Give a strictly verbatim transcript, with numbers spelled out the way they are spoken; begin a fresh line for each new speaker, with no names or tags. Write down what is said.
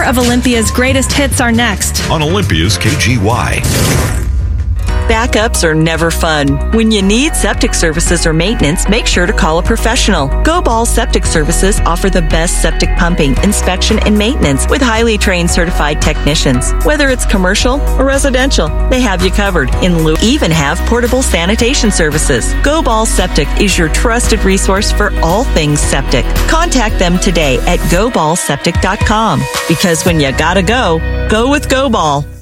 of Olympia's greatest hits are next
on Olympia's K G Y.
Backups are never fun. When you need septic services or maintenance, make sure to call a professional. Go Ball Septic Services offer the best septic pumping, inspection, and maintenance with highly trained certified technicians. Whether it's commercial or residential, they have you covered. In lieu, even have portable sanitation services. Go Ball Septic is your trusted resource for all things septic. Contact them today at go ball septic dot com because when you gotta go, go with Go Ball.